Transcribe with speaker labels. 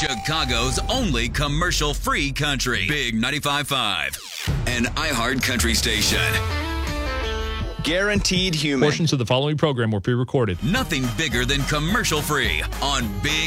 Speaker 1: Chicago's only commercial-free country. Big 95.5. An iHeart country station.
Speaker 2: Guaranteed human.
Speaker 3: Portions of the following program were pre-recorded.
Speaker 1: Nothing bigger than commercial-free on Big